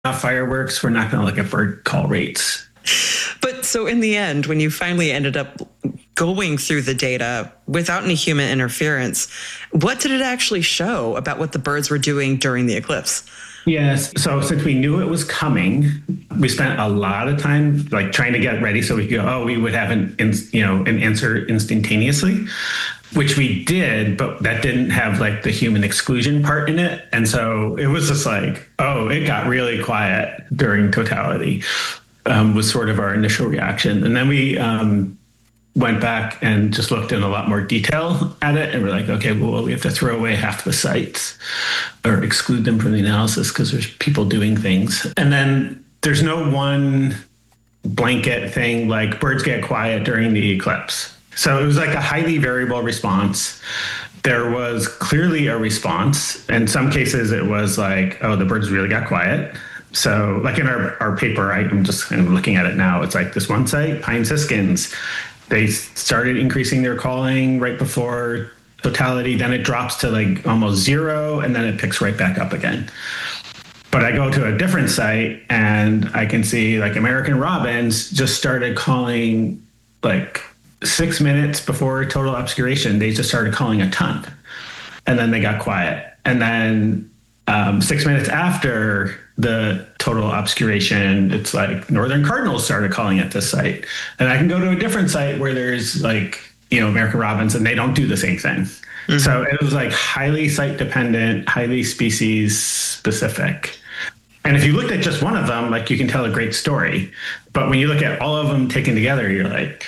not fireworks. We're not going to look at bird call rates. But so in the end, when you finally ended up going through the data without any human interference, what did it actually show about what the birds were doing during the eclipse? Yes. So since we knew it was coming, we spent a lot of time like trying to get ready so we could go, oh, we would have an answer instantaneously, which we did, but that didn't have like the human exclusion part in it. And so it was just like, oh, it got really quiet during totality, was sort of our initial reaction. And then we went back and just looked in a lot more detail at it. And we're like, okay, well, we have to throw away half the sites or exclude them from the analysis because there's people doing things. And then there's no one blanket thing like birds get quiet during the eclipse. So it was like a highly variable response. There was clearly a response. In some cases, it was like, oh, the birds really got quiet. So like in our paper, I'm just kind of looking at it now. It's like this one site, Pine Siskins, they started increasing their calling right before totality. Then it drops to like almost zero, and then it picks right back up again. But I go to a different site and I can see like American robins just started calling like 6 minutes before total obscuration. They just started calling a ton, and then they got quiet. And then 6 minutes after the total obscuration, it's like northern cardinals started calling at this site. And I can go to a different site where there's like, American robins, and they don't do the same thing. Mm-hmm. So it was like highly site dependent, highly species specific. And if you looked at just one of them, like you can tell a great story. But when you look at all of them taken together, you're like,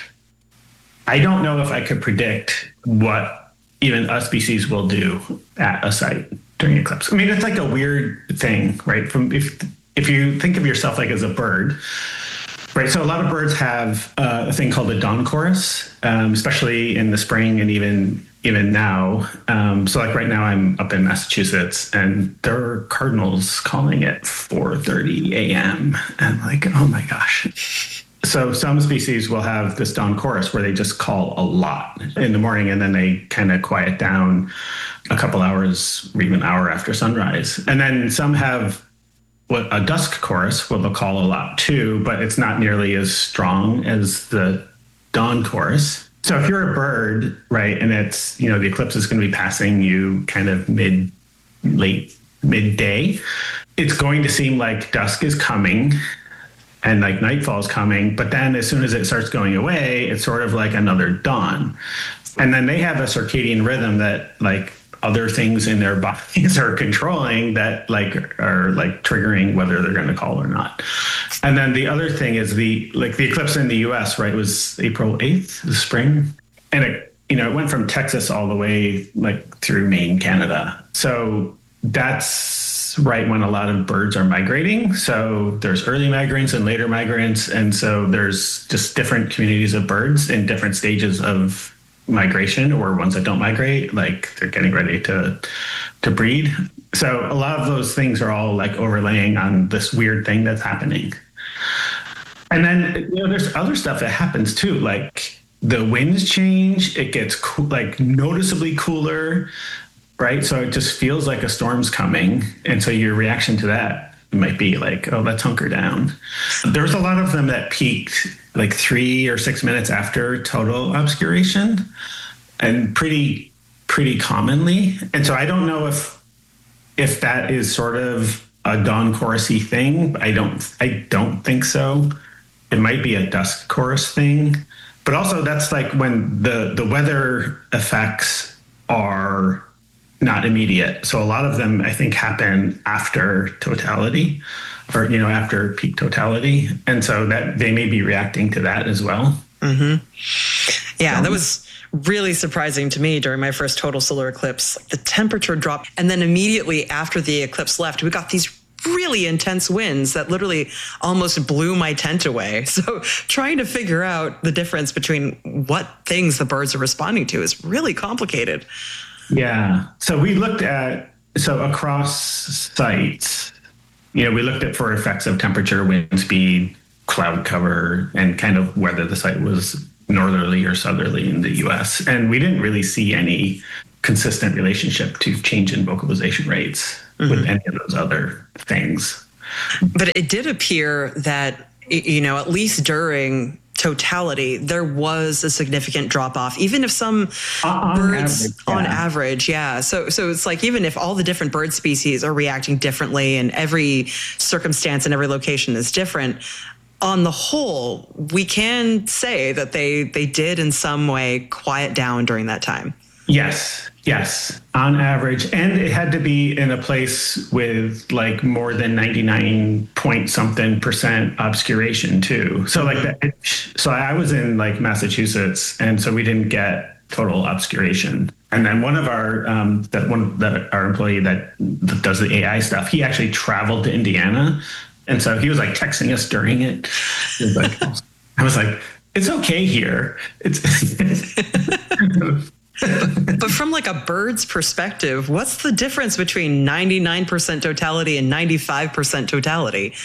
I don't know if I could predict what even a species will do at a site during eclipse. I mean, it's like a weird thing, right? From if you think of yourself like as a bird, right? So a lot of birds have a thing called the dawn chorus, especially in the spring and even now. So like right now I'm up in Massachusetts and there are cardinals calling at 4:30 a.m. and like, oh my gosh. So some species will have this dawn chorus where they just call a lot in the morning and then they kind of quiet down a couple hours or even an hour after sunrise. And then some have what a dusk chorus where they'll call a lot too, but it's not nearly as strong as the dawn chorus. So if you're a bird, right, and it's, the eclipse is going to be passing you kind of midday, it's going to seem like dusk is coming and like nightfall is coming, but then as soon as it starts going away, it's sort of like another dawn. And then they have a circadian rhythm that like other things in their bodies are controlling that like are like triggering whether they're going to call or not. And then the other thing is the eclipse in the US, right, was April 8th, the spring. And it went from Texas all the way like through Maine, Canada. So that's right when a lot of birds are migrating. So there's early migrants and later migrants. And so there's just different communities of birds in different stages of migration, or ones that don't migrate, like they're getting ready to breed. So a lot of those things are all like overlaying on this weird thing that's happening. And then, there's other stuff that happens too. Like the winds change, it gets like noticeably cooler, right? So it just feels like a storm's coming. And so your reaction to that might be like, oh, let's hunker down. There's a lot of them that peaked like 3 or 6 minutes after total obscuration, and pretty commonly. And so I don't know if that is sort of a dawn chorusy thing. I don't think so. It might be a dusk chorus thing, but also that's like when the weather effects are not immediate. So a lot of them I think happen after totality, or after peak totality, and so that they may be reacting to that as well. Mm-hmm. Yeah, that was really surprising to me during my first total solar eclipse. The temperature dropped, and then immediately after the eclipse left, we got these really intense winds that literally almost blew my tent away. So trying to figure out the difference between what things the birds are responding to is really complicated. Yeah. So we looked at, across sites, we looked at for effects of temperature, wind speed, cloud cover, and kind of whether the site was northerly or southerly in the US. And we didn't really see any consistent relationship to change in vocalization rates with any of those other things. But it did appear that, at least during totality, there was a significant drop off, even if some birds on average. Yeah. So it's like, even if all the different bird species are reacting differently and every circumstance and every location is different, on the whole, we can say that they did in some way quiet down during that time. Yes, on average. And it had to be in a place with like more than 99 point something % obscuration too. So so I was in like Massachusetts, and so we didn't get total obscuration. And then one of our, our employee that does the AI stuff, he actually traveled to Indiana. And so he was like texting us during it. I was like, it's okay here. But from like a bird's perspective, what's the difference between 99% totality and 95% totality?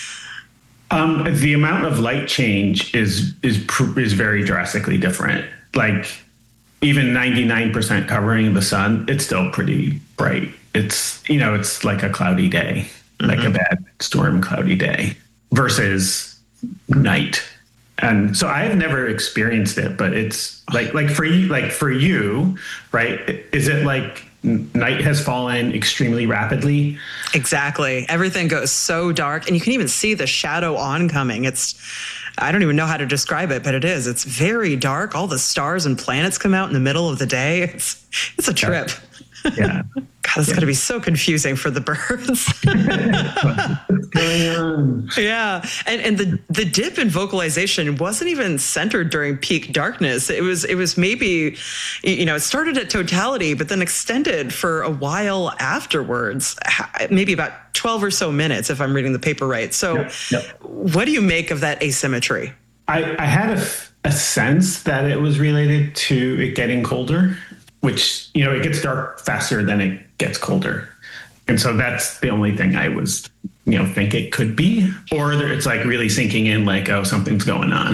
The amount of light change is very drastically different. Like even 99% covering the sun, it's still pretty bright. It's like a cloudy day, like a bad storm cloudy day versus night. And so I've never experienced it, but it's like for you, right? Is it like night has fallen extremely rapidly? Exactly. Everything goes so dark, and you can even see the shadow oncoming. I don't even know how to describe it, but it is. It's very dark. All the stars and planets come out in the middle of the day. It's a trip. Yeah. God, it's going to be so confusing for the birds. What's going on? Yeah. And the dip in vocalization wasn't even centered during peak darkness. It was maybe, it started at totality, but then extended for a while afterwards, maybe about 12 or so minutes, if I'm reading the paper right. So What do you make of that asymmetry? I had a sense that it was related to it getting colder, which, it gets dark faster than it gets colder. And so that's the only thing I was, think it could be. Or it's like really sinking in like, oh, something's going on.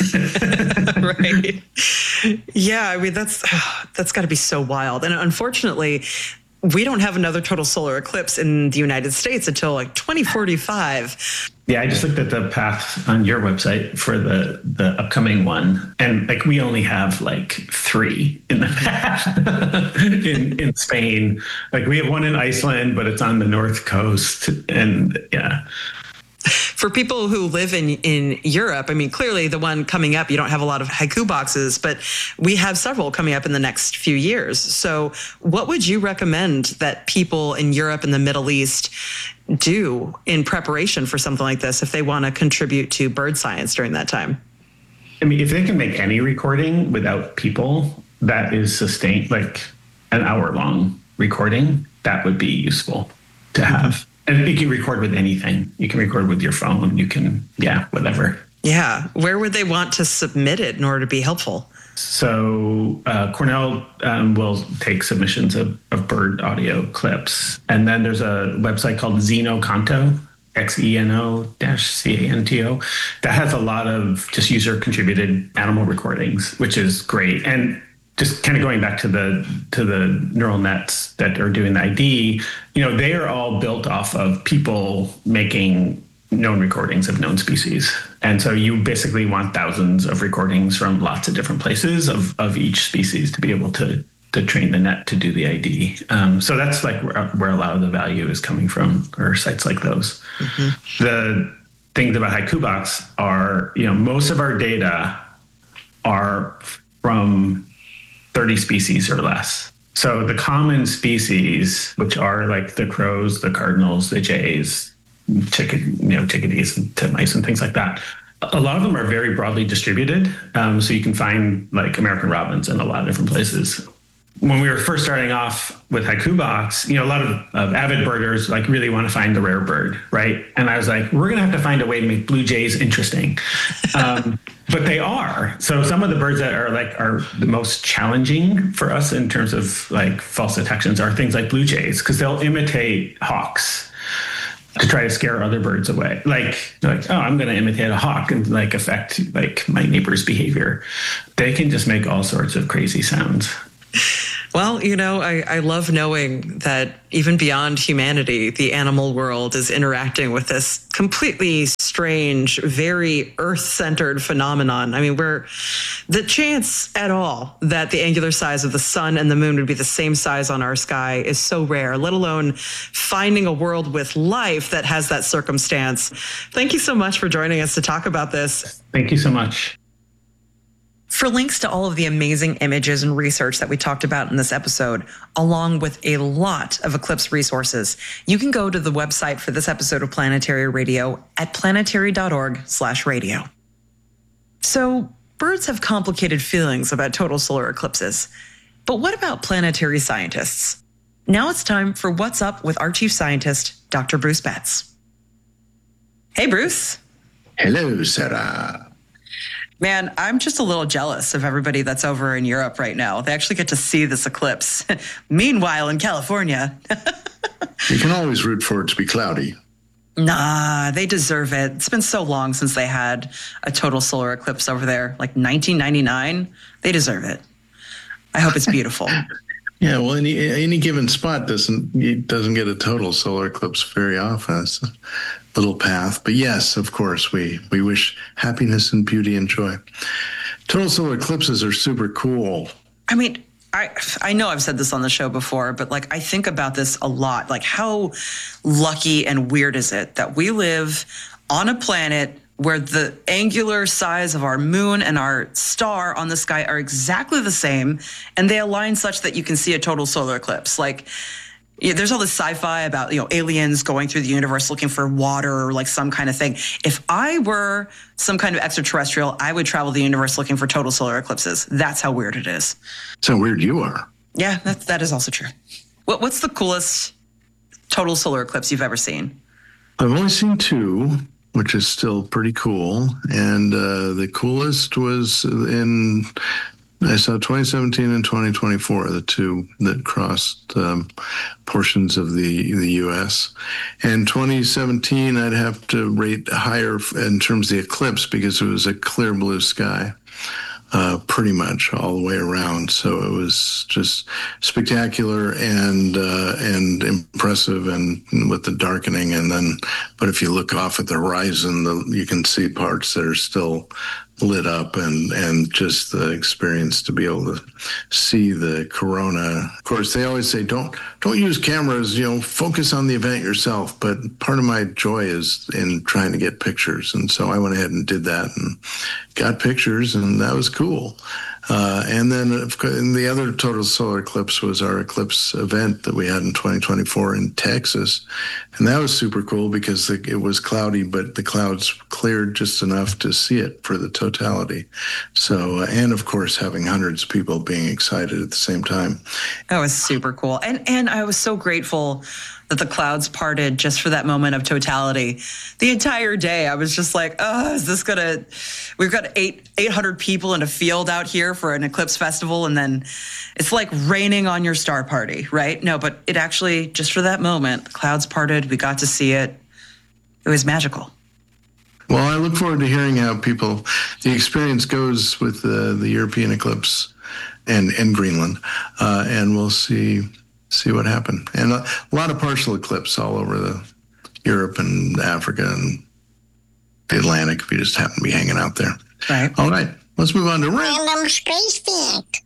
Right. Yeah. I mean, that's got to be so wild. And unfortunately, we don't have another total solar eclipse in the United States until like 2045. Yeah, I just looked at the path on your website for the upcoming one, and like we only have like 3 in the path in Spain. Like we have one in Iceland, but it's on the north coast, and yeah. For people who live in Europe, I mean, clearly the one coming up, you don't have a lot of haiku boxes, but we have several coming up in the next few years. So what would you recommend that people in Europe and the Middle East do in preparation for something like this if they want to contribute to bird science during that time? I mean, if they can make any recording without people that is sustained, like an hour-long recording, that would be useful to have. And you can record with anything. You can record with your phone. You can, whatever. Yeah. Where would they want to submit it in order to be helpful? So Cornell will take submissions of bird audio clips. And then there's a website called Xenocanto, XENO-CANTO, that has a lot of just user-contributed animal recordings, which is great. And just kind of going back to the neural nets that are doing the ID, they are all built off of people making known recordings of known species. And so you basically want thousands of recordings from lots of different places of each species to be able to train the net to do the ID. So that's like where a lot of the value is coming from, or sites like those. Mm-hmm. The things about HaikuBox are, most of our data are from 30 species or less. So the common species, which are like the crows, the cardinals, the jays, chickadees and titmice and things like that, a lot of them are very broadly distributed. So you can find like American robins in a lot of different places. When we were first starting off with HaikuBox, a lot of avid birders like really want to find the rare bird, right? And I was like, we're going to have to find a way to make blue jays interesting. But they are. So some of the birds that are the most challenging for us in terms of like false detections are things like blue jays, because they'll imitate hawks to try to scare other birds away. Like, oh, I'm going to imitate a hawk and like affect like my neighbor's behavior. They can just make all sorts of crazy sounds. Well, I love knowing that even beyond humanity, the animal world is interacting with this completely strange, very Earth-centered phenomenon. I mean, the chance at all that the angular size of the sun and the moon would be the same size on our sky is so rare, let alone finding a world with life that has that circumstance. Thank you so much for joining us to talk about this. Thank you so much. For links to all of the amazing images and research that we talked about in this episode, along with a lot of eclipse resources, you can go to the website for this episode of Planetary Radio at planetary.org/radio. So, birds have complicated feelings about total solar eclipses. But what about planetary scientists? Now it's time for What's Up with our chief scientist, Dr. Bruce Betts. Hey, Bruce. Hello, Sarah. Man, I'm just a little jealous of everybody that's over in Europe right now. They actually get to see this eclipse. Meanwhile, in California. You can always root for it to be cloudy. Nah, they deserve it. It's been so long since they had a total solar eclipse over there, like 1999. They deserve it. I hope it's beautiful. Yeah, well, any given spot doesn't get a total solar eclipse very often. It's a little path. But yes, of course, we wish happiness and beauty and joy. Total solar eclipses are super cool. I mean, I know I've said this on the show before, but like I think about this a lot. Like, how lucky and weird is it that we live on a planet where the angular size of our moon and our star on the sky are exactly the same, and they align such that you can see a total solar eclipse. Like, there's all this sci-fi about, aliens going through the universe looking for water or like some kind of thing. If I were some kind of extraterrestrial, I would travel the universe looking for total solar eclipses. That's how weird it is. That's how weird you are. Yeah, that is also true. What's the coolest total solar eclipse you've ever seen? I've only seen two, which is still pretty cool. And the coolest was I saw 2017 and 2024, the two that crossed portions of the U.S. And 2017, I'd have to rate higher in terms of the eclipse because it was a clear blue sky. Pretty much all the way around. So it was just spectacular and impressive, and with the darkening. But if you look off at the horizon, you can see parts that are still lit up, and just the experience to be able to see the corona. Of course, they always say, don't use cameras, focus on the event yourself. But part of my joy is in trying to get pictures. And so I went ahead and did that and got pictures, and that was cool. And then the other total solar eclipse was our eclipse event that we had in 2024 in Texas. And that was super cool because it was cloudy, but the clouds cleared just enough to see it for the totality. So, and of course, having hundreds of people being excited at the same time. That was super cool. And I was so grateful that the clouds parted just for that moment of totality. The entire day, I was just like, is this we've got 800 people in a field out here for an eclipse festival, and then it's like raining on your star party, right? No, but it actually, just for that moment, the clouds parted, we got to see it. It was magical. Well, I look forward to hearing how the experience goes with the European eclipse and Greenland, and we'll see what happened. And a lot of partial eclipse all over Europe and Africa and the Atlantic if you just happen to be hanging out there. Right. All right. Let's move on to Random Space Fact.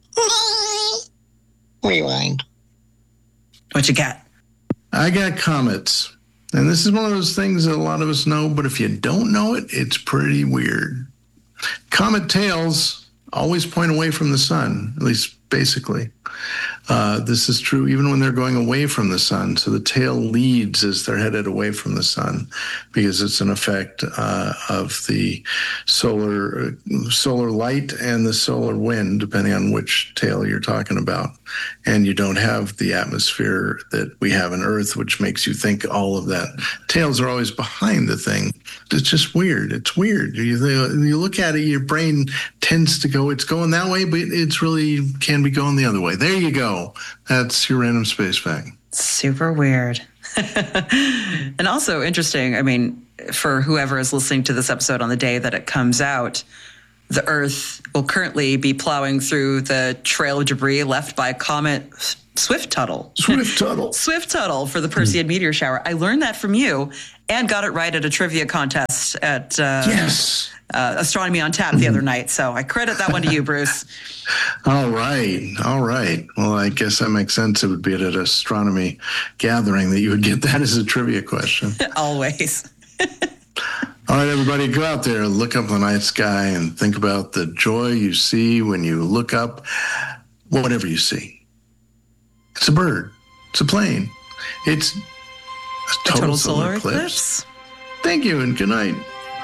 Rewind. What you got? I got comets. And this is one of those things that a lot of us know, but if you don't know it, it's pretty weird. Comet tails always point away from the sun, at least basically. This is true even when they're going away from the sun. So the tail leads as they're headed away from the sun because it's an effect of the solar light and the solar wind, depending on which tail you're talking about. And you don't have the atmosphere that we have on Earth, which makes you think all of that. Tails are always behind the thing. It's just weird. It's weird. You look at it, your brain tends to go, it's going that way, but it's really can be going the other way. There you go. That's your random space fact. Super weird. And also interesting, I mean, for whoever is listening to this episode on the day that it comes out, the Earth will currently be plowing through the trail of debris left by Comet Swift-Tuttle. Swift-Tuttle. Swift-Tuttle for the Perseid meteor shower. I learned that from you and got it right at a trivia contest at Astronomy on Tap the other night. So I credit that one to you, Bruce. All right. Well, I guess that makes sense. It would be at an astronomy gathering that you would get that as a trivia question. Always. All right, everybody, go out there, look up the night sky and think about the joy you see when you look up whatever you see. It's a bird. It's a plane. It's a total solar eclipse. Thank you and good night.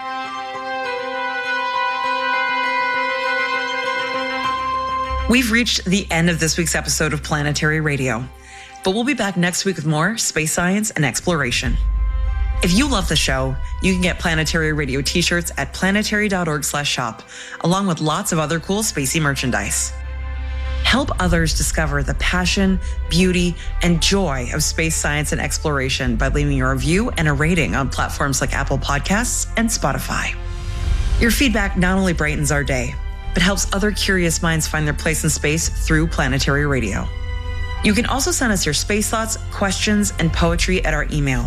We've reached the end of this week's episode of Planetary Radio, but we'll be back next week with more space science and exploration. If you love the show, you can get Planetary Radio t-shirts at planetary.org/shop, along with lots of other cool spacey merchandise. Help others discover the passion, beauty, and joy of space science and exploration by leaving a review and a rating on platforms like Apple Podcasts and Spotify. Your feedback not only brightens our day, but helps other curious minds find their place in space through Planetary Radio. You can also send us your space thoughts, questions, and poetry at our email,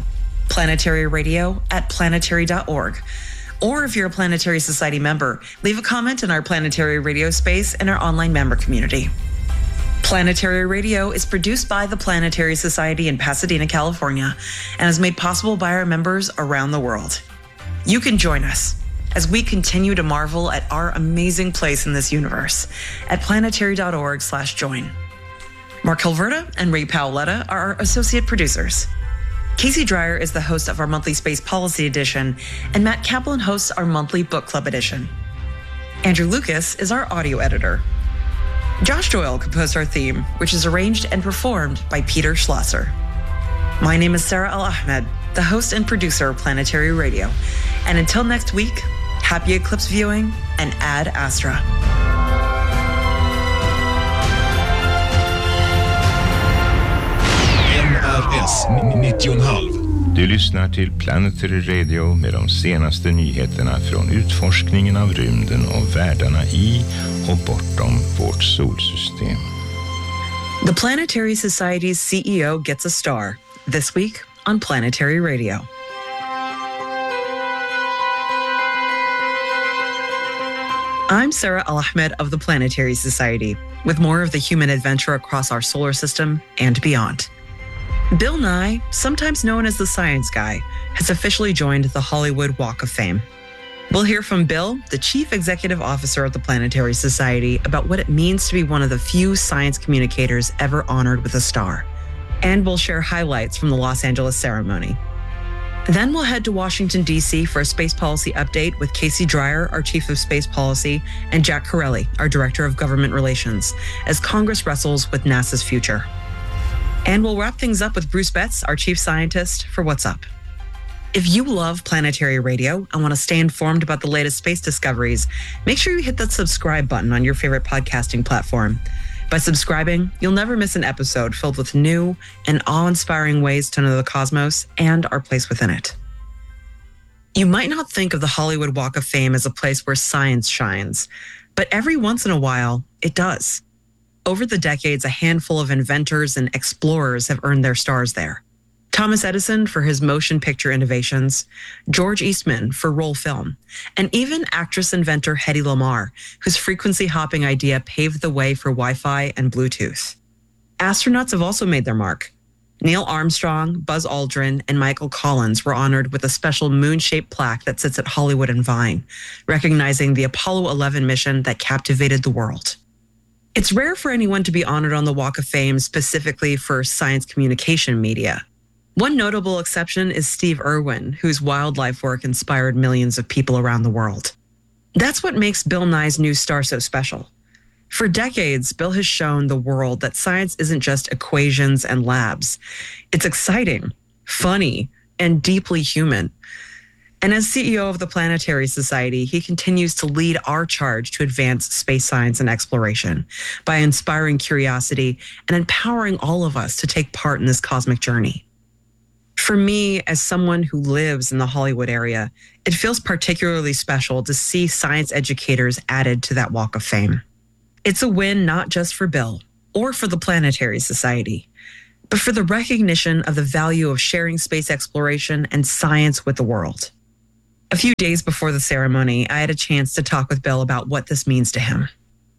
planetaryradio@planetary.org. Or if you're a Planetary Society member, leave a comment in our Planetary Radio space in our online member community. Planetary Radio is produced by the Planetary Society in Pasadena, California, and is made possible by our members around the world. You can join us as we continue to marvel at our amazing place in this universe at planetary.org/join. Mark Hilverda and Ray Paoletta are our associate producers. Casey Dreyer is the host of our monthly Space Policy Edition, and Matt Kaplan hosts our monthly Book Club Edition. Andrew Lucas is our audio editor. Josh Doyle composed our theme, which is arranged and performed by Peter Schlosser. My name is Sarah Al-Ahmed, the host and producer of Planetary Radio. And until next week, happy eclipse viewing and Ad Astra. NRS 90,5. Du lyssnar till Planetary Radio med de senaste nyheterna från utforskningen av rymden och världarna i och bortom vårt solsystem. The Planetary Society's CEO gets a star this week on Planetary Radio. I'm Sarah Al-Ahmed of the Planetary Society, with more of the human adventure across our solar system and beyond. Bill Nye, sometimes known as the Science Guy, has officially joined the Hollywood Walk of Fame. We'll hear from Bill, the Chief Executive Officer of the Planetary Society, about what it means to be one of the few science communicators ever honored with a star. And we'll share highlights from the Los Angeles ceremony. Then we'll head to Washington, D.C. for a space policy update with Casey Dreyer, our Chief of Space Policy, and Jack Corelli, our Director of Government Relations, as Congress wrestles with NASA's future. And we'll wrap things up with Bruce Betts, our Chief Scientist, for What's Up. If you love Planetary Radio and want to stay informed about the latest space discoveries, make sure you hit that subscribe button on your favorite podcasting platform. By subscribing, you'll never miss an episode filled with new and awe-inspiring ways to know the cosmos and our place within it. You might not think of the Hollywood Walk of Fame as a place where science shines, but every once in a while, it does. Over the decades, a handful of inventors and explorers have earned their stars there. Thomas Edison for his motion picture innovations, George Eastman for roll film, and even actress-inventor Hedy Lamarr, whose frequency-hopping idea paved the way for Wi-Fi and Bluetooth. Astronauts have also made their mark. Neil Armstrong, Buzz Aldrin, and Michael Collins were honored with a special moon-shaped plaque that sits at Hollywood and Vine, recognizing the Apollo 11 mission that captivated the world. It's rare for anyone to be honored on the Walk of Fame specifically for science communication media. One notable exception is Steve Irwin, whose wildlife work inspired millions of people around the world. That's what makes Bill Nye's new star so special. For decades, Bill has shown the world that science isn't just equations and labs. It's exciting, funny, and deeply human. And as CEO of the Planetary Society, he continues to lead our charge to advance space science and exploration by inspiring curiosity and empowering all of us to take part in this cosmic journey. For me, as someone who lives in the Hollywood area, it feels particularly special to see science educators added to that Walk of Fame. It's a win not just for Bill or for the Planetary Society, but for the recognition of the value of sharing space exploration and science with the world. A few days before the ceremony, I had a chance to talk with Bill about what this means to him.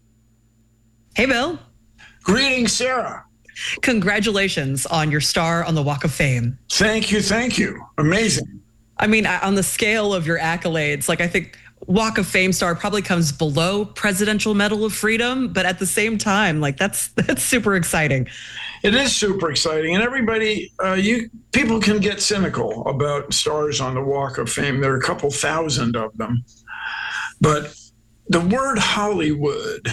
Hey, Bill. Greetings, Sarah. Congratulations on your star on the Walk of Fame. Thank you. Amazing. I mean, on the scale of your accolades, like I think Walk of Fame star probably comes below Presidential Medal of Freedom, but at the same time, like that's super exciting. It is super exciting, and everybody, people can get cynical about stars on the Walk of Fame. There are a couple thousand of them, but the word Hollywood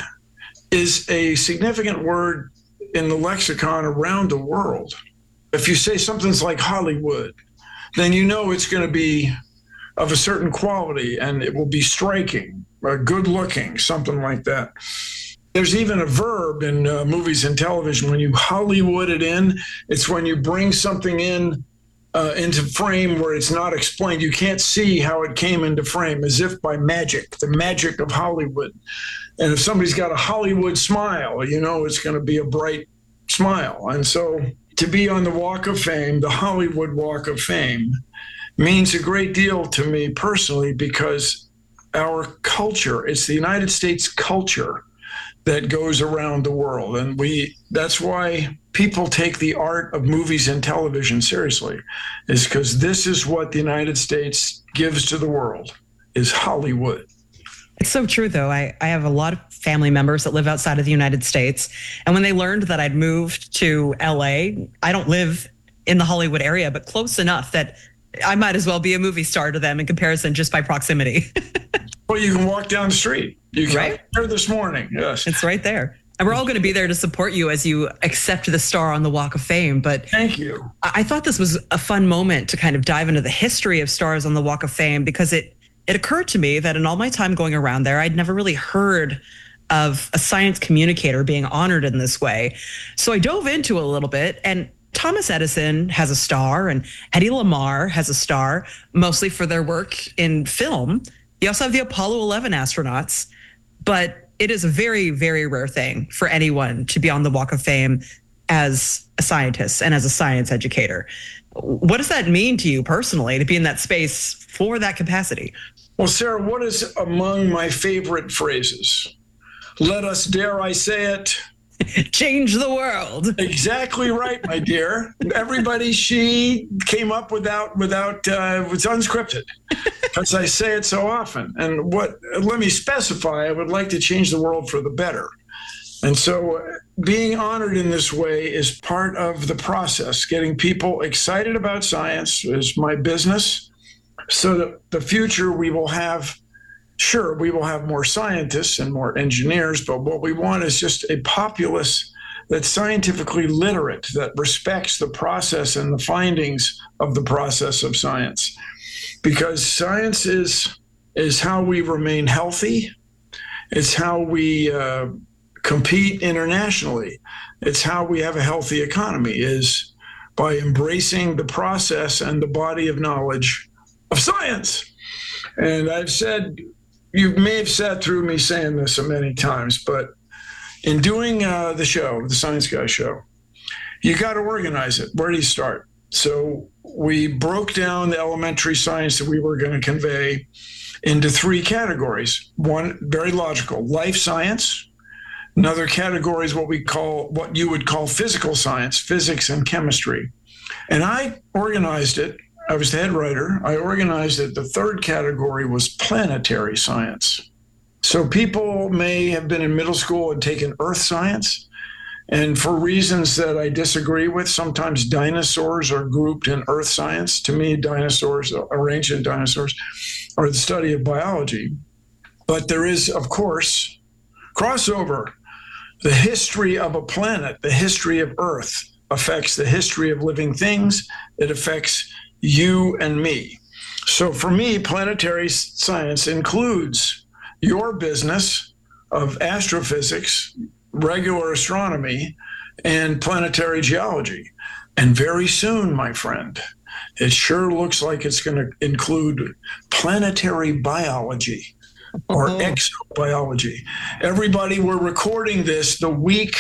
is a significant word in the lexicon around the world. If you say something's like Hollywood, then you know it's going to be of a certain quality and it will be striking, good looking, something like that. There's even a verb in movies and television. When you Hollywood it in, it's when you bring something in into frame where it's not explained. You can't see how it came into frame, as if by magic, the magic of Hollywood. And if somebody's got a Hollywood smile, you know it's going to be a bright smile. And so to be on the Walk of Fame, the Hollywood Walk of Fame, means a great deal to me personally, because our culture, it's the United States culture that goes around the world. And that's why people take the art of movies and television seriously, is because this is what the United States gives to the world, is Hollywood. It's so true, though. I have a lot of family members that live outside of the United States. And when they learned that I'd moved to LA, I don't live in the Hollywood area, but close enough that I might as well be a movie star to them in comparison just by proximity. Well, you can walk down the street. You can right here this morning. Yes. It's right there. And we're all going to be there to support you as you accept the star on the Walk of Fame. But thank you. I thought this was a fun moment to kind of dive into the history of stars on the Walk of Fame, because it occurred to me that in all my time going around there, I'd never really heard of a science communicator being honored in this way. So I dove into it a little bit, and Thomas Edison has a star and Hedy Lamarr has a star, mostly for their work in film. You also have the Apollo 11 astronauts, but it is a very, very rare thing for anyone to be on the Walk of Fame as a scientist and as a science educator. What does that mean to you personally, to be in that space for that capacity? Well, Sarah, what is among my favorite phrases? Let us, dare I say it, change the world. Exactly right, my dear. Everybody, she came up without it's unscripted, because I say it so often. And let me specify, I would like to change the world for the better. And so being honored in this way is part of the process. Getting people excited about science is my business. So that the future we will have more scientists and more engineers, but what we want is just a populace that's scientifically literate, that respects the process and the findings of the process of science. Because science is how we remain healthy. It's how we compete internationally. It's how we have a healthy economy, is by embracing the process and the body of knowledge of science. And I've said, you may have sat through me saying this many times, but in doing the show, the Science Guy show, you got to organize it. Where do you start? So we broke down the elementary science that we were going to convey into three categories. One, very logical, life science. Another category is what you would call physical science, physics and chemistry. And I organized it. I was the head writer. I organized it. The third category was planetary science. So people may have been in middle school and taken earth science. And for reasons that I disagree with, sometimes dinosaurs are grouped in earth science. To me, dinosaurs, or ancient dinosaurs, are the study of biology. But there is, of course, crossover. The history of a planet, the history of Earth, affects the history of living things. It affects you and me. So for me, planetary science includes your business of astrophysics, regular astronomy, and planetary geology. And very soon, my friend, It sure looks like it's going to include planetary biology or exobiology. Everybody, we're recording this the week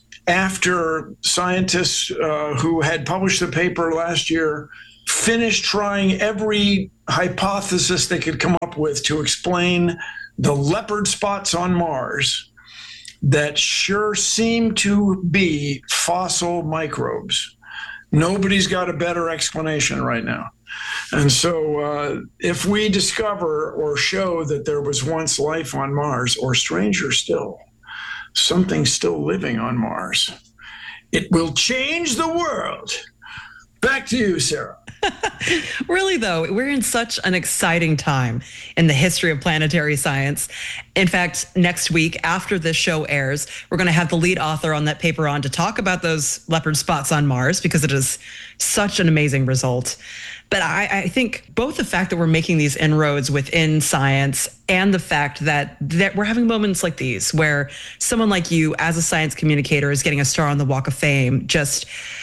after scientists who had published the paper last year finished trying every hypothesis they could come up with to explain the leopard spots on Mars that sure seem to be fossil microbes. Nobody's got a better explanation right now. And so if we discover or show that there was once life on Mars, or stranger still, something still living on Mars, it will change the world. Back to you, Sarah. Really, though, we're in such an exciting time in the history of planetary science. In fact, next week, after this show airs, we're going to have the lead author on that paper on to talk about those leopard spots on Mars, because it is such an amazing result. But I think both the fact that we're making these inroads within science and the fact that we're having moments like these where someone like you, as a science communicator, is getting a star on the Walk of Fame just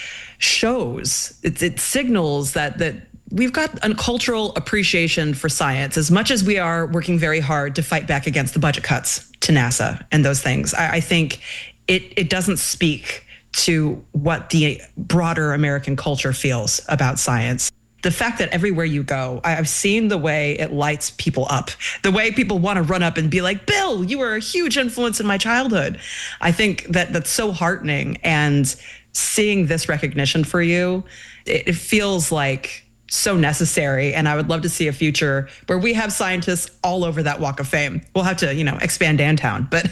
shows, it signals that we've got a cultural appreciation for science, as much as we are working very hard to fight back against the budget cuts to NASA and those things. I think it doesn't speak to what the broader American culture feels about science. The fact that everywhere you go, I've seen the way it lights people up, the way people want to run up and be like, Bill, you were a huge influence in my childhood. I think that's so heartening. And seeing this recognition for you, it feels like so necessary. And I would love to see a future where we have scientists all over that Walk of Fame. We'll have to, expand Dantown, but.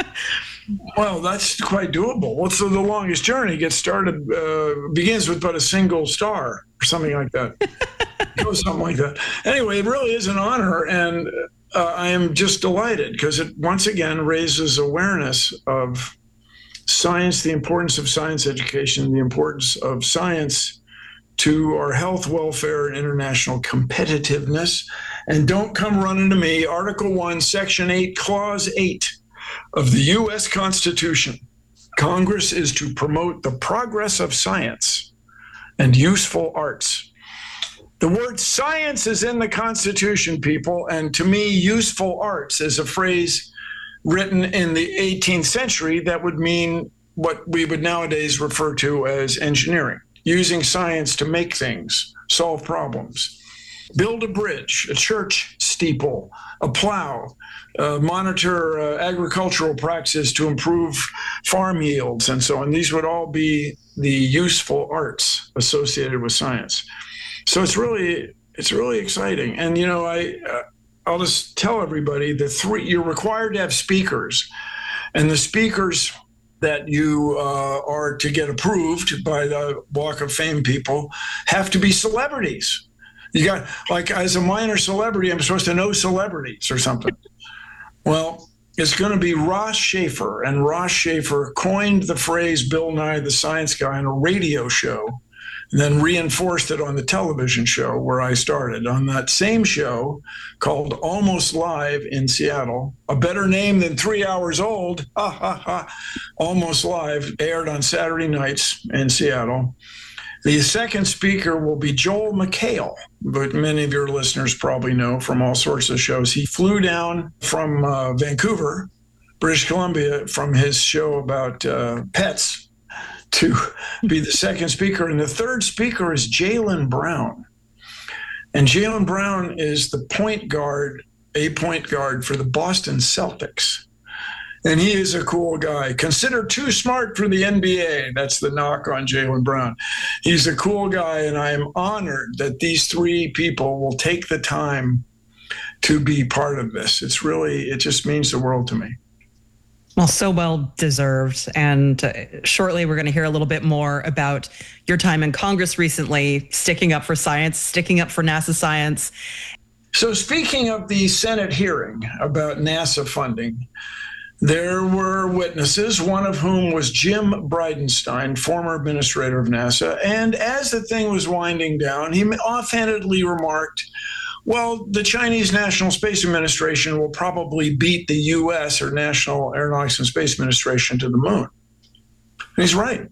Well, that's quite doable. What's the longest journey? Gets started, begins with but a single star or something like that. Something like that. Anyway, it really is an honor. And I am just delighted because it once again raises awareness of science, the importance of science education, the importance of science to our health, welfare, and international competitiveness. And don't come running to me. Article 1, Section 8, Clause 8 of the U.S. Constitution. Congress is to promote the progress of science and useful arts. The word science is in the Constitution, people, and to me, useful arts is a phrase written in the 18th century that would mean what we would nowadays refer to as engineering, using science to make things, solve problems, build a bridge, a church steeple, a plow, monitor agricultural practices to improve farm yields, and so on. These would all be the useful arts associated with science. So it's really exciting. And, I'll just tell everybody you're required to have speakers, and the speakers that you are to get approved by the Walk of Fame people have to be celebrities. You got, like, as a minor celebrity, I'm supposed to know celebrities or something. Well, it's going to be Ross Shafer, and Ross Shafer coined the phrase Bill Nye the Science Guy on a radio show, and then reinforced it on the television show where I started. On that same show called Almost Live in Seattle, a better name than 3 hours old, Almost Live, aired on Saturday nights in Seattle. The second speaker will be Joel McHale, but many of your listeners probably know from all sorts of shows. He flew down from Vancouver, British Columbia, from his show about pets to be the second speaker. And the third speaker is Jaylen Brown. And Jaylen Brown is the point guard for the Boston Celtics. And he is a cool guy. Considered too smart for the NBA. That's the knock on Jaylen Brown. He's a cool guy, and I am honored that these three people will take the time to be part of this. It just means the world to me. Well, so well deserved. And shortly, we're going to hear a little bit more about your time in Congress recently, sticking up for science, sticking up for NASA science. So speaking of the Senate hearing about NASA funding, there were witnesses, one of whom was Jim Bridenstine, former administrator of NASA. And as the thing was winding down, he offhandedly remarked, well, the Chinese National Space Administration will probably beat the U.S. or National Aeronautics and Space Administration to the moon. And he's right.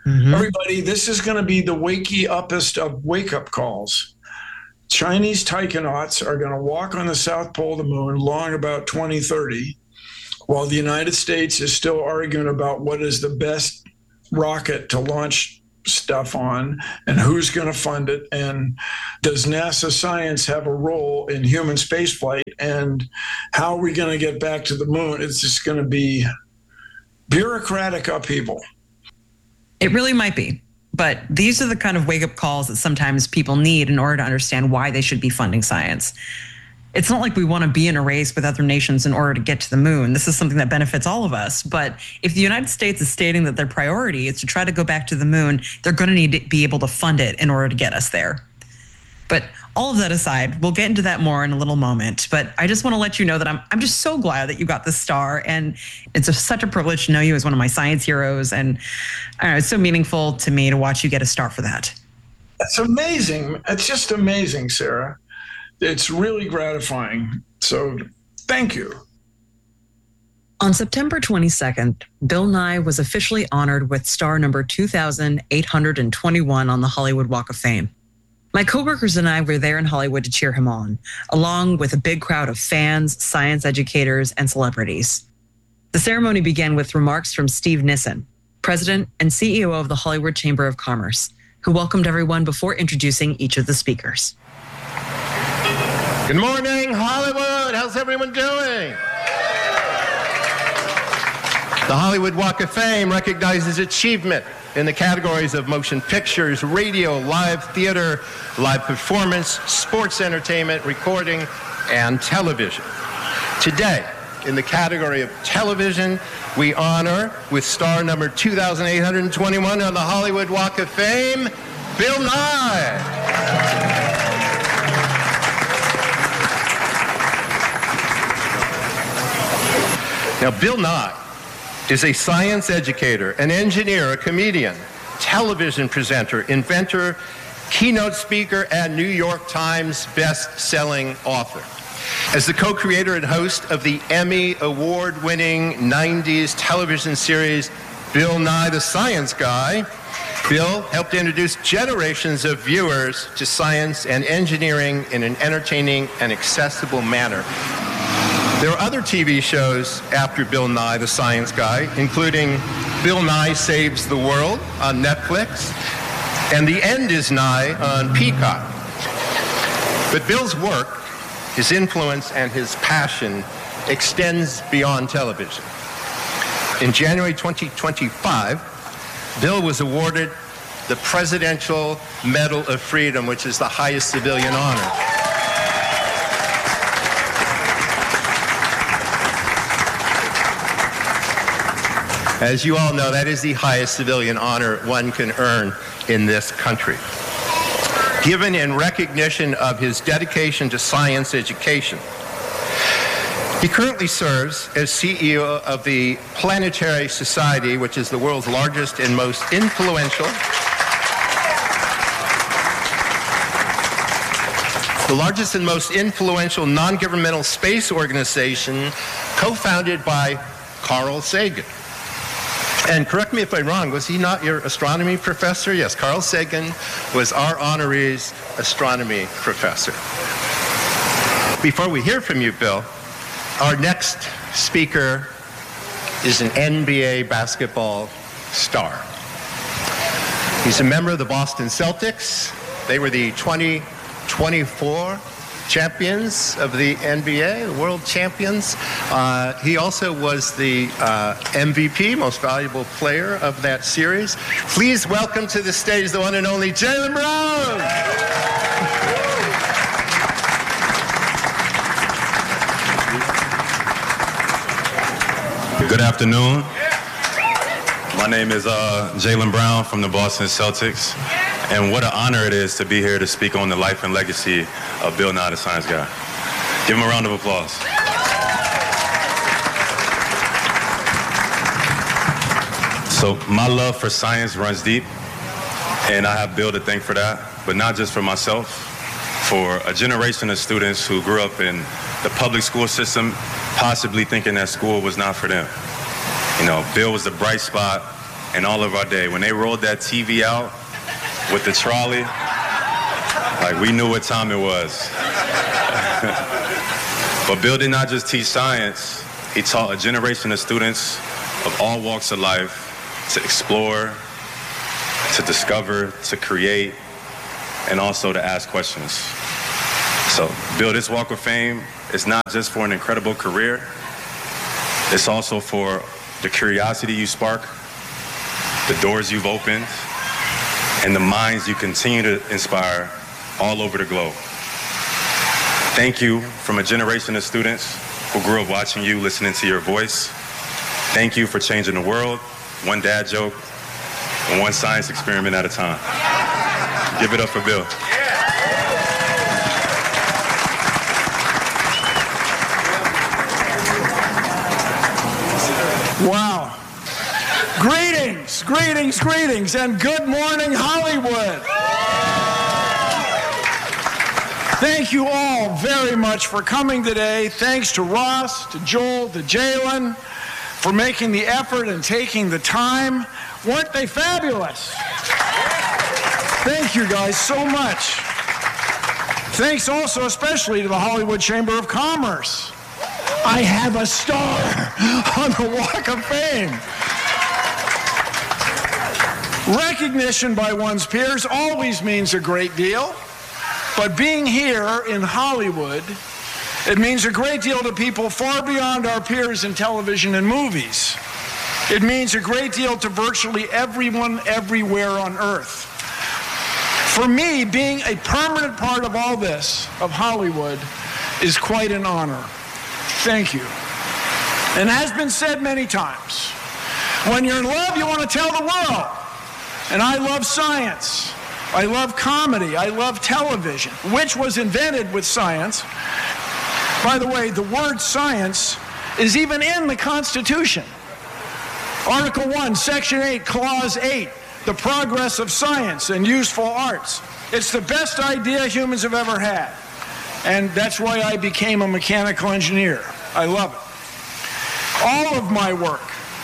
Everybody, this is going to be the wakey-uppest of wake-up calls. Chinese taikonauts are going to walk on the South Pole of the moon long about 2030, while the United States is still arguing about what is the best rocket to launch stuff on and who's going to fund it, and does NASA science have a role in human spaceflight, and how are we going to get back to the moon? It's just going to be bureaucratic upheaval. It really might be. But these are the kind of wake-up calls that sometimes people need in order to understand why they should be funding science. It's not like we want to be in a race with other nations in order to get to the moon. This is something that benefits all of us. But if the United States is stating that their priority is to try to go back to the moon, they're going to need to be able to fund it in order to get us there. But all of that aside, we'll get into that more in a little moment. But I just want to let you know that I'm just so glad that you got this star. And it's such a privilege to know you as one of my science heroes. And I don't know, it's so meaningful to me to watch you get a star for that. It's amazing. It's just amazing, Sarah. It's really gratifying. So thank you. On September 22nd, Bill Nye was officially honored with star number 2,821 on the Hollywood Walk of Fame. My coworkers and I were there in Hollywood to cheer him on, along with a big crowd of fans, science educators, and celebrities. The ceremony began with remarks from Steve Nissen, president and CEO of the Hollywood Chamber of Commerce, who welcomed everyone before introducing each of the speakers. Good morning, Hollywood. How's everyone doing? The Hollywood Walk of Fame recognizes achievement in the categories of motion pictures, radio, live theater, live performance, sports entertainment, recording, and television. Today, in the category of television, we honor, with star number 2,821 on the Hollywood Walk of Fame, Bill Nye. Now, Bill Nye is a science educator, an engineer, a comedian, television presenter, inventor, keynote speaker, and New York Times best-selling author. As the co-creator and host of the Emmy award-winning 90s television series Bill Nye the Science Guy, Bill helped introduce generations of viewers to science and engineering in an entertaining and accessible manner. There are other TV shows after Bill Nye the Science Guy, including Bill Nye Saves the World on Netflix and The End is Nigh on Peacock. But Bill's work, his influence, and his passion extends beyond television. In January 2025, Bill was awarded the Presidential Medal of Freedom, which is the highest civilian honor. As you all know, that is the highest civilian honor one can earn in this country. Given in recognition of his dedication to science education. He currently serves as CEO of the Planetary Society, which is the world's largest and most influential non-governmental space organization, co-founded by Carl Sagan. And correct me if I'm wrong, was he not your astronomy professor? Yes, Carl Sagan was our honorees astronomy professor. Before we hear from you, Bill, our next speaker is an NBA basketball star. He's a member of the Boston Celtics. They were the 2024 champions of the NBA, the world champions. He also was the MVP, most valuable player of that series. Please welcome to the stage the one and only Jaylen Brown. Good afternoon. My name is Jaylen Brown from the Boston Celtics. And what an honor it is to be here to speak on the life and legacy of Bill Nye the Science Guy. Give him a round of applause. So my love for science runs deep, and I have Bill to thank for that, but not just for myself, for a generation of students who grew up in the public school system, possibly thinking that school was not for them. You know, Bill was the bright spot and all of our day. When they rolled that TV out with the trolley, like we knew what time it was. But Bill did not just teach science, he taught a generation of students of all walks of life to explore, to discover, to create, and also to ask questions. So, Bill, this Walk of Fame is not just for an incredible career, it's also for the curiosity you spark, the doors you've opened, and the minds you continue to inspire all over the globe. Thank you from a generation of students who grew up watching you, listening to your voice. Thank you for changing the world, one dad joke and one science experiment at a time. Give it up for Bill. Wow. Greetings, greetings, greetings, and good morning, Hollywood. Thank you all very much for coming today. Thanks to Ross, to Joel, to Jalen for making the effort and taking the time. Weren't they fabulous? Thank you guys so much. Thanks also especially to the Hollywood Chamber of Commerce. I have a star on the Walk of Fame. Recognition by one's peers always means a great deal, but being here in Hollywood, it means a great deal to people far beyond our peers in television and movies. It means a great deal to virtually everyone everywhere on Earth. For me, being a permanent part of all this, of Hollywood, is quite an honor. Thank you. And has been said many times, when you're in love, you want to tell the world. And I love science. I love comedy. I love television, which was invented with science. By the way, the word science is even in the Constitution. Article 1, Section 8, Clause 8, the progress of science and useful arts. It's the best idea humans have ever had. And that's why I became a mechanical engineer. I love it. All of my work,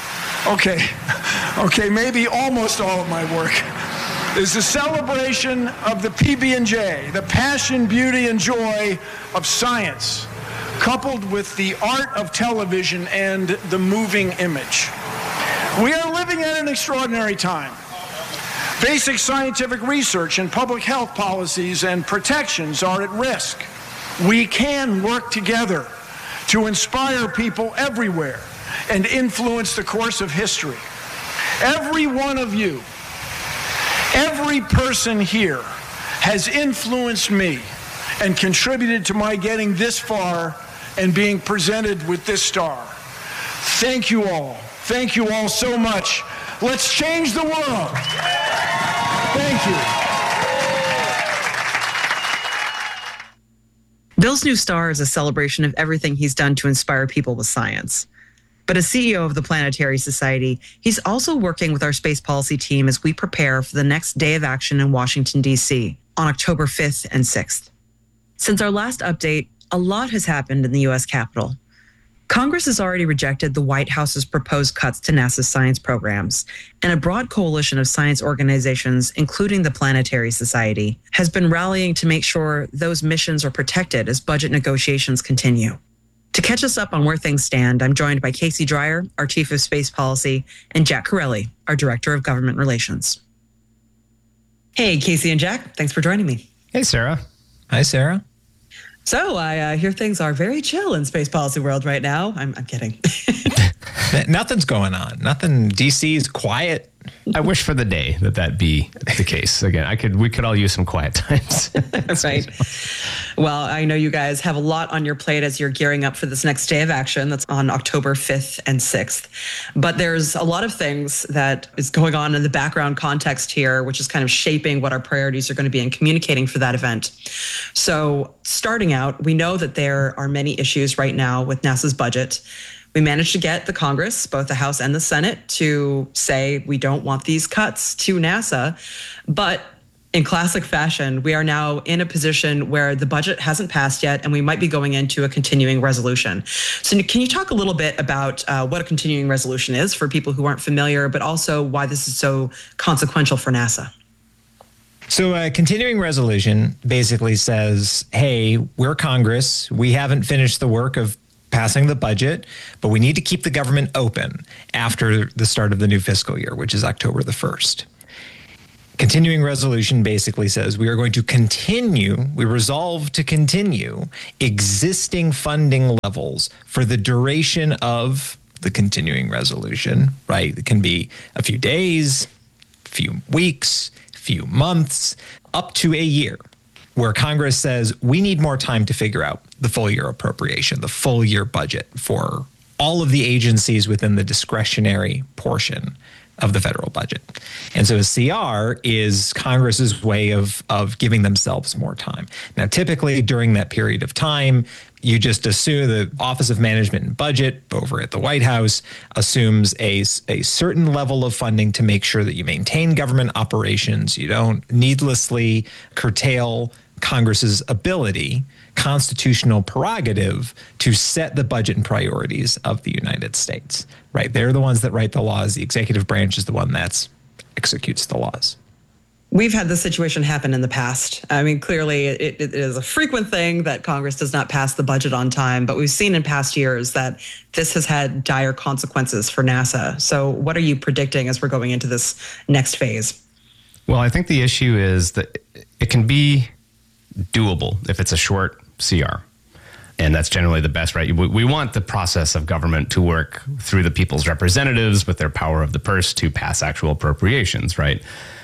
maybe almost all of my work, is the celebration of the PB&J, the passion, beauty, and joy of science, coupled with the art of television and the moving image. We are living at an extraordinary time. Basic scientific research and public health policies and protections are at risk. We can work together to inspire people everywhere and influence the course of history. Every one of you, every person here has influenced me and contributed to my getting this far and being presented with this star. Thank you all. Thank you all so much. Let's change the world. Thank you. Bill's new star is a celebration of everything he's done to inspire people with science. But as CEO of the Planetary Society, he's also working with our space policy team as we prepare for the next day of action in Washington, D.C. on October 5th and 6th. Since our last update, a lot has happened in the U.S. Capitol. Congress has already rejected the White House's proposed cuts to NASA's science programs, and a broad coalition of science organizations, including the Planetary Society, has been rallying to make sure those missions are protected as budget negotiations continue. To catch us up on where things stand, I'm joined by Casey Dreyer, our Chief of Space Policy, and Jack Corelli, our Director of Government Relations. Hey, Casey and Jack, thanks for joining me. Hey, Sarah. Hi, Sarah. So I hear things are very chill in space policy world right now. I'm kidding. Nothing's going on. Nothing. DC is quiet. I wish for the day that be the case. Again, we could all use some quiet times. That's right. Well, I know you guys have a lot on your plate as you're gearing up for this next day of action that's on October 5th and 6th. But there's a lot of things that is going on in the background context here, which is kind of shaping what our priorities are going to be in communicating for that event. So starting out, we know that there are many issues right now with NASA's budget. We managed to get the Congress, both the House and the Senate, to say we don't want these cuts to NASA. But In classic fashion, we are now in a position where the budget hasn't passed yet, and we might be going into a continuing resolution. So can you talk a little bit about what a continuing resolution is for people who aren't familiar, but also why this is so consequential for NASA? So a continuing resolution basically says, hey, we're Congress. We haven't finished the work of passing the budget, but we need to keep the government open after the start of the new fiscal year, which is October the 1st. Continuing resolution basically says we are going to we resolve to continue existing funding levels for the duration of the continuing resolution, right? It can be a few days, a few weeks, a few months, up to a year, where Congress says we need more time to figure out the full year appropriation, the full year budget for all of the agencies within the discretionary portion of the federal budget. And so a CR is Congress's way of giving themselves more time. Now, typically during that period of time, you just assume the Office of Management and Budget over at the White House assumes a certain level of funding to make sure that you maintain government operations. You don't needlessly curtail Congress's ability, constitutional prerogative, to set the budget and priorities of the United States, right? They're the ones that write the laws. The executive branch is the one that executes the laws. We've had this situation happen in the past. I mean, clearly it is a frequent thing that Congress does not pass the budget on time, but we've seen in past years that this has had dire consequences for NASA. So what are you predicting as we're going into this next phase? Well, I think the issue is that it can be doable if it's a short CR. And that's generally the best, right? We want the process of government to work through the people's representatives with their power of the purse to pass actual appropriations, right?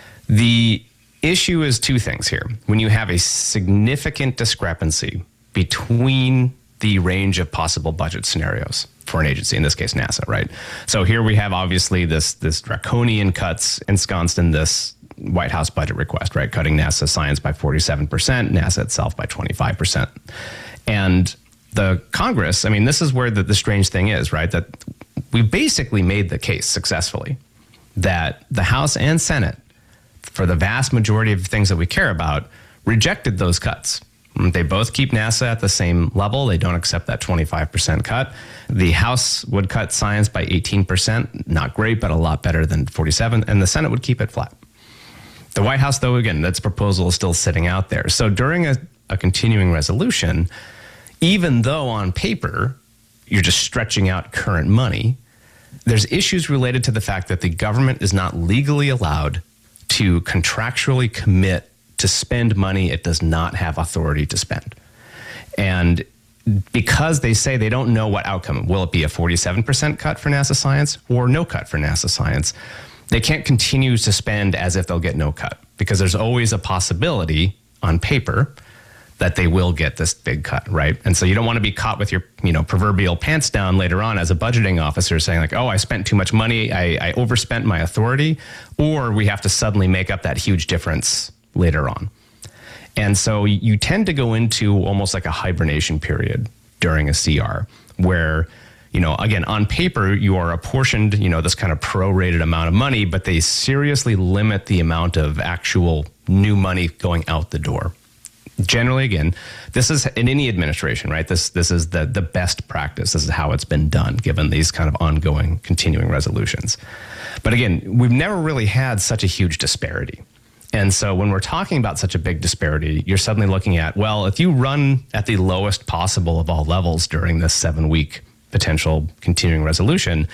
The issue is two things here. When you have a significant discrepancy between the range of possible budget scenarios for an agency, in this case NASA, right? So here we have obviously this draconian cuts ensconced in this White House budget request, right? Cutting NASA science by 47%, NASA itself by 25%. And the Congress, I mean, this is where the strange thing is, right? That we basically made the case successfully that the House and Senate, for the vast majority of things that we care about, rejected those cuts. They both keep NASA at the same level. They don't accept that 25% cut. The House would cut science by 18%, not great, but a lot better than 47%, and the Senate would keep it flat. The White House, though, again, that's proposal is still sitting out there. So during a continuing resolution, even though on paper you're just stretching out current money, there's issues related to the fact that the government is not legally allowed to contractually commit to spend money it does not have authority to spend. And because they say they don't know what outcome, will it be a 47% cut for NASA science or no cut for NASA science? They can't continue to spend as if they'll get no cut, because there's always a possibility on paper that they will get this big cut, right? And so you don't want to be caught with your, proverbial pants down later on as a budgeting officer saying like, oh, I spent too much money, I overspent my authority, or we have to suddenly make up that huge difference later on. And so you tend to go into almost like a hibernation period during a CR where, again, on paper, you are apportioned, this kind of prorated amount of money, but they seriously limit the amount of actual new money going out the door. Generally, again, this is in any administration, right? This is the best practice. This is how it's been done, given these kind of ongoing, continuing resolutions. But again, we've never really had such a huge disparity. And so when we're talking about such a big disparity, you're suddenly looking at, well, if you run at the lowest possible of all levels during this 7-week potential continuing resolution,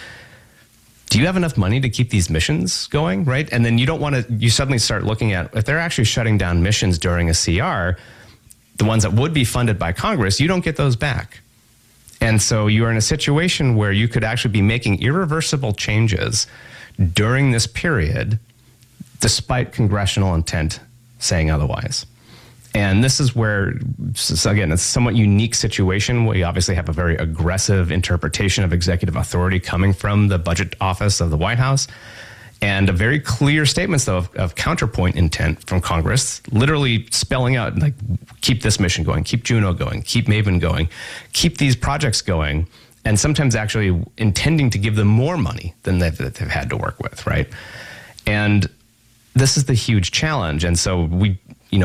do you have enough money to keep these missions going, right? And then you suddenly start looking at, if they're actually shutting down missions during a CR, the ones that would be funded by Congress, you don't get those back. And so you're in a situation where you could actually be making irreversible changes during this period, despite congressional intent saying otherwise. And this is where, again, it's a somewhat unique situation. We obviously have a very aggressive interpretation of executive authority coming from the budget office of the White House, and a very clear statements, though, of counterpoint intent from Congress, literally spelling out, like, keep this mission going, keep Juno going, keep Maven going, keep these projects going, and sometimes actually intending to give them more money than they've had to work with, right? And this is the huge challenge. And so we,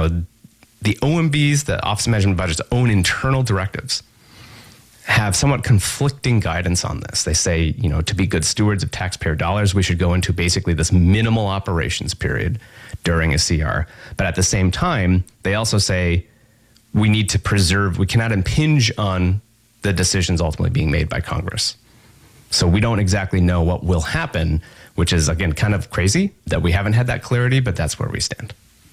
the OMB's, the Office of Management Budget's own internal directives have somewhat conflicting guidance on this. They say, to be good stewards of taxpayer dollars, we should go into basically this minimal operations period during a CR. But at the same time, they also say we need to preserve, we cannot impinge on the decisions ultimately being made by Congress. So we don't exactly know what will happen, which is, again, kind of crazy that we haven't had that clarity, but that's where we stand.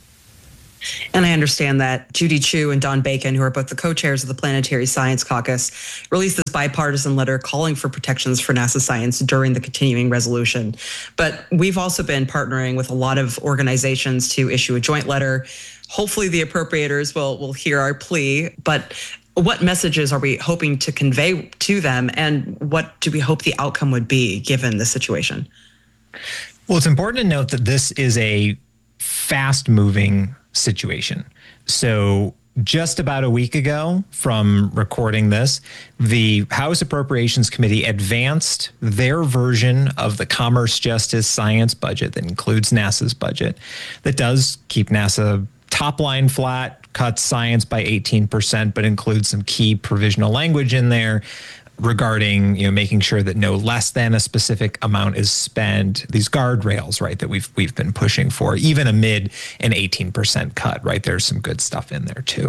And I understand that Judy Chu and Don Bacon, who are both the co-chairs of the Planetary Science Caucus, released this bipartisan letter calling for protections for NASA science during the continuing resolution. But we've also been partnering with a lot of organizations to issue a joint letter. Hopefully the appropriators will hear our plea. But what messages are we hoping to convey to them, and what do we hope the outcome would be given the situation? Well, it's important to note that this is a fast-moving situation. So just about a week ago from recording this, the House Appropriations Committee advanced their version of the Commerce, Justice, Science budget that includes NASA's budget, that does keep NASA top line flat, cuts science by 18%, but includes some key provisional language in there regarding, making sure that no less than a specific amount is spent. These guardrails, right, that we've been pushing for, even amid an 18% cut, right? There's some good stuff in there too.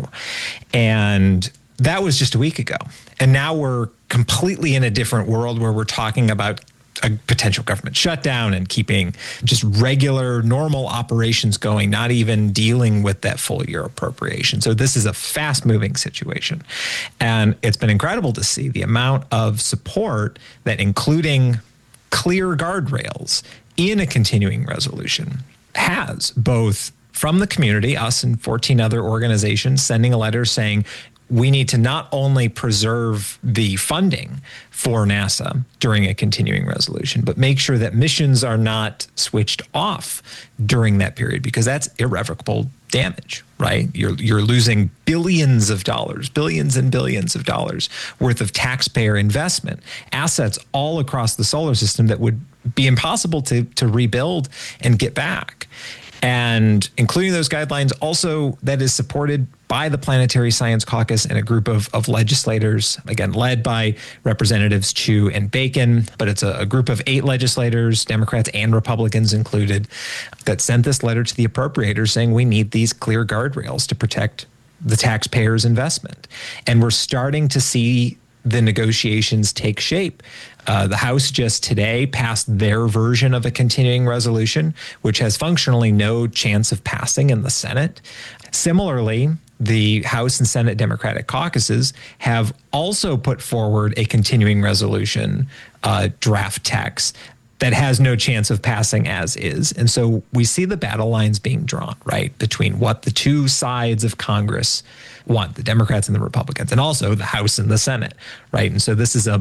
And that was just a week ago. And now we're completely in a different world where we're talking about a potential government shutdown and keeping just regular, normal operations going, not even dealing with that full year appropriation. So this is a fast-moving situation. And it's been incredible to see the amount of support that, including clear guardrails in a continuing resolution, has, both from the community, us and 14 other organizations sending a letter saying, we need to not only preserve the funding for NASA during a continuing resolution, but make sure that missions are not switched off during that period, because that's irrevocable damage, right? You're losing billions and billions of dollars worth of taxpayer investment, assets all across the solar system that would be impossible to rebuild and get back. And including those guidelines, also that is supported by the Planetary Science Caucus and a group of legislators, again, led by Representatives Chu and Bacon, but it's a group of 8 legislators, Democrats and Republicans included, that sent this letter to the appropriators saying we need these clear guardrails to protect the taxpayers' investment. And we're starting to see the negotiations take shape. The House just today passed their version of a continuing resolution, which has functionally no chance of passing in the Senate. Similarly, the House and Senate Democratic caucuses have also put forward a continuing resolution draft text that has no chance of passing as is. And so we see the battle lines being drawn, right, between what the two sides of Congress want, the Democrats and the Republicans, and also the House and the Senate, right? And so this is a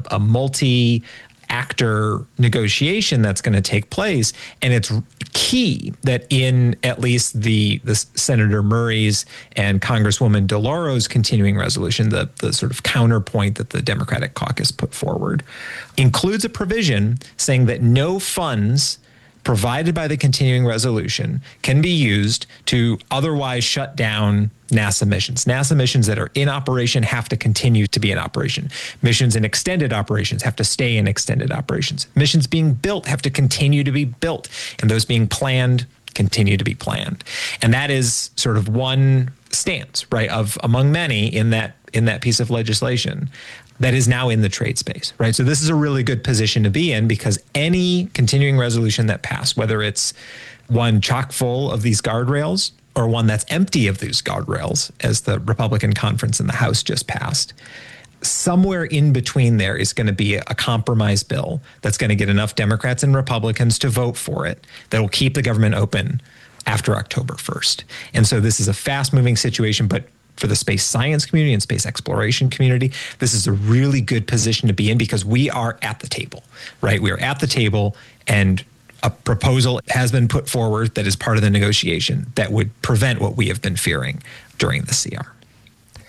multi-actor negotiation that's going to take place. And it's key that in at least the Senator Murray's and Congresswoman DeLauro's continuing resolution, the sort of counterpoint that the Democratic caucus put forward, includes a provision saying that no funds provided by the continuing resolution can be used to otherwise shut down NASA missions. NASA missions that are in operation have to continue to be in operation. Missions in extended operations have to stay in extended operations. Missions being built have to continue to be built, and those being planned continue to be planned. And that is sort of one stance, right, of among many in that piece of legislation that is now in the trade space, right? So this is a really good position to be in, because any continuing resolution that passed, whether it's one chock full of these guardrails or one that's empty of these guardrails, as the Republican conference in the House just passed, somewhere in between there is going to be a compromise bill that's going to get enough Democrats and Republicans to vote for it that will keep the government open after October 1st. And so this is a fast-moving situation, but for the space science community and space exploration community, this is a really good position to be in, because we are at the table, right? We are at the table, and a proposal has been put forward that is part of the negotiation that would prevent what we have been fearing during the CR.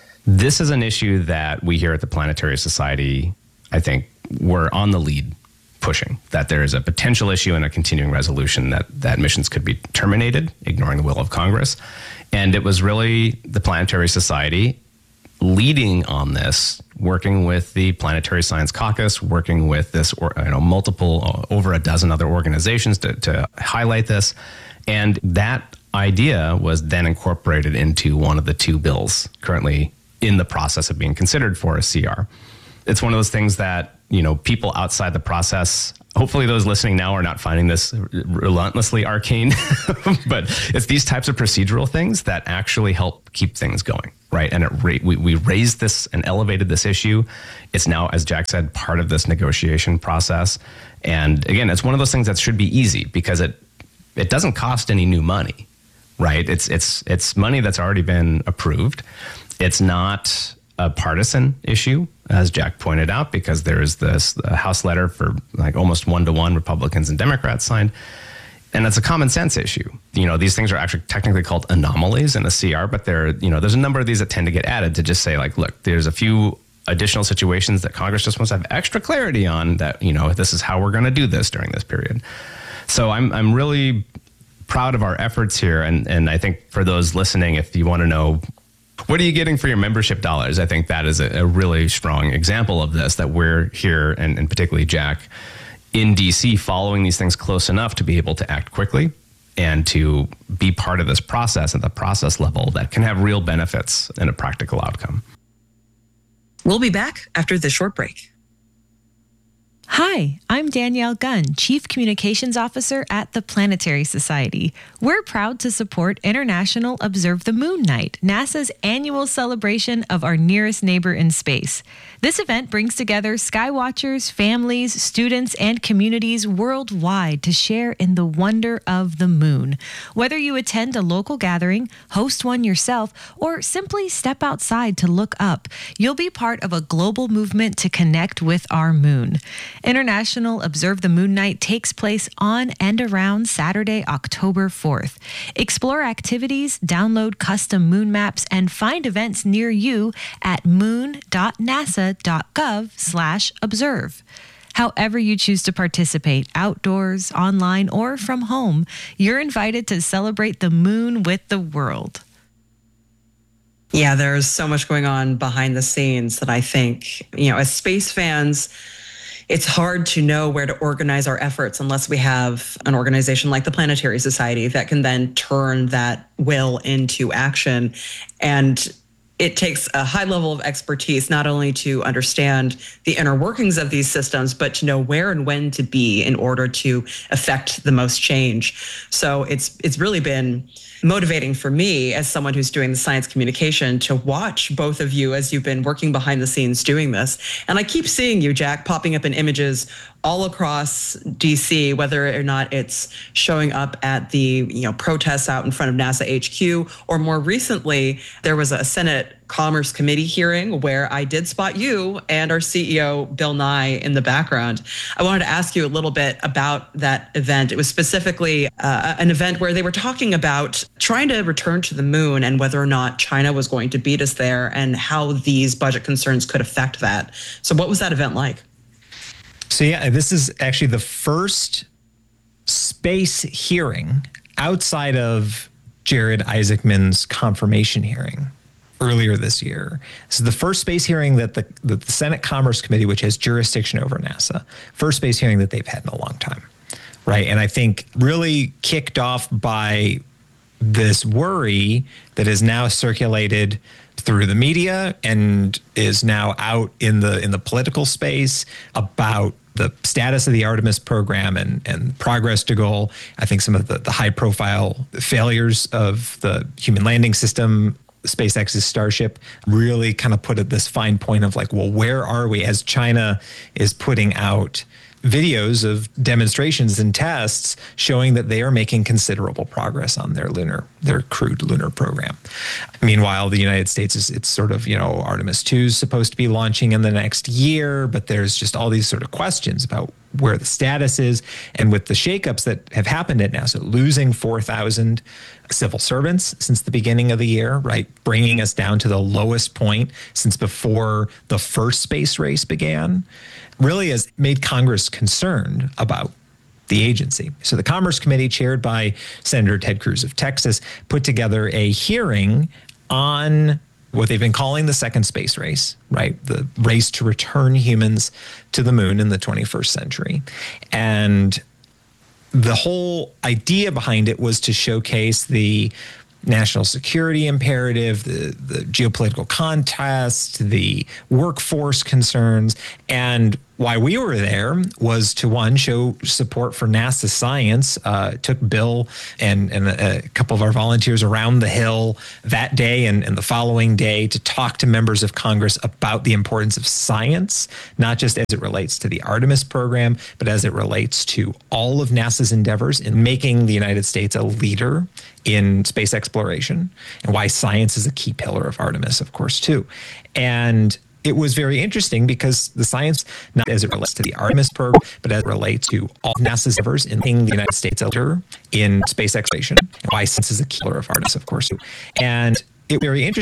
This is an issue that we here at the Planetary Society, I think, we're on the lead pushing, that there is a potential issue in a continuing resolution that missions could be terminated, ignoring the will of Congress. And it was really the Planetary Society leading on this, working with the Planetary Science Caucus, working with this, multiple, over a dozen other organizations to highlight this. And that idea was then incorporated into one of the two bills currently in the process of being considered for a CR. It's one of those things that, people outside the process, hopefully those listening now are not finding this relentlessly arcane, but it's these types of procedural things that actually help keep things going, right? And we raised this and elevated this issue. It's now, as Jack said, part of this negotiation process. And again, it's one of those things that should be easy because it doesn't cost any new money, right? It's money that's already been approved. It's not a partisan issue, as Jack pointed out, because there is this House letter for like almost 1-to-1 Republicans and Democrats signed. And it's a common sense issue. These things are actually technically called anomalies in a CR, but there's a number of these that tend to get added to just say like, look, there's a few additional situations that Congress just wants to have extra clarity on that, this is how we're going to do this during this period. So I'm really proud of our efforts here. And I think for those listening, if you want to know, what are you getting for your membership dollars? I think that is a really strong example of this, that we're here, and particularly Jack, in DC, following these things close enough to be able to act quickly and to be part of this process at the process level that can have real benefits and a practical outcome. We'll be back after this short break. Hi, I'm Danielle Gunn, Chief Communications Officer at the Planetary Society. We're proud to support International Observe the Moon Night, NASA's annual celebration of our nearest neighbor in space. This event brings together skywatchers, families, students, and communities worldwide to share in the wonder of the moon. Whether you attend a local gathering, host one yourself, or simply step outside to look up, you'll be part of a global movement to connect with our moon. International Observe the Moon Night takes place on and around Saturday, October 4th. Explore activities, download custom moon maps, and find events near you at moon.nasa.gov/observe. However you choose to participate, outdoors, online, or from home, you're invited to celebrate the moon with the world. Yeah, there's so much going on behind the scenes that I think, as space fans, it's hard to know where to organize our efforts unless we have an organization like the Planetary Society that can then turn that will into action. And it takes a high level of expertise, not only to understand the inner workings of these systems, but to know where and when to be in order to affect the most change. So it's really been motivating for me as someone who's doing the science communication to watch both of you as you've been working behind the scenes doing this. And I keep seeing you, Jack, popping up in images all across DC, whether or not it's showing up at the protests out in front of NASA HQ, or more recently, there was a Senate Commerce Committee hearing where I did spot you and our CEO, Bill Nye, in the background. I wanted to ask you a little bit about that event. It was specifically an event where they were talking about trying to return to the moon and whether or not China was going to beat us there and how these budget concerns could affect that. So what was that event like? So yeah, this is actually the first space hearing outside of Jared Isaacman's confirmation hearing earlier this year. This is the first space hearing that the Senate Commerce Committee, which has jurisdiction over NASA, first space hearing that they've had in a long time, right? And I think really kicked off by this worry that is now circulated through the media and is now out in the political space about the status of the Artemis program and progress to goal. I think some of the high profile failures of the human landing system, SpaceX's Starship, really kind of put at this fine point of like, well, where are we as China is putting out videos of demonstrations and tests showing that they are making considerable progress on their crewed lunar program. Meanwhile, the United States it's sort of, Artemis 2 is supposed to be launching in the next year, but there's just all these sort of questions about where the status is. And with the shakeups that have happened at NASA, losing 4,000 civil servants since the beginning of the year, right? Bringing us down to the lowest point since before the first space race began, really has made Congress concerned about the agency. So the Commerce Committee, chaired by Senator Ted Cruz of Texas, put together a hearing on what they've been calling the second space race, right? The race to return humans to the moon in the 21st century. And the whole idea behind it was to showcase the national security imperative, the geopolitical contest, the workforce concerns. And why we were there was to, one, show support for NASA science. Took Bill and a couple of our volunteers around the Hill that day and the following day to talk to members of Congress about the importance of science, not just as it relates to the Artemis program, but as it relates to all of NASA's endeavors in making the United States a leader in space exploration, and why science is a key pillar of Artemis, of course, too. And it was very interesting because the science, not as it relates to the Artemis program, but as it relates to all NASA's endeavors in making the United States a leader in space exploration, and why science is a key pillar of Artemis, of course, too. And it was very interesting